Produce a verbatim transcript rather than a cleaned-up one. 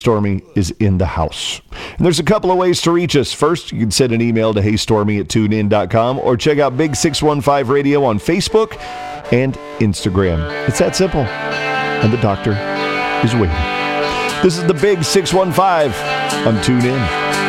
Stormy is in the house. And there's a couple of ways to reach us. First, you can send an email to hey stormy at tune in dot com or check out Big six one five Radio on Facebook and Instagram. It's that simple. And the doctor is waiting. This is the Big six one five on Tune In.